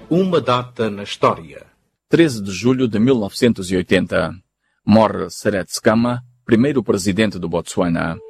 Uma data na história. 13 de julho de 1980. Morre Seretse Khama, primeiro presidente do Botsuana.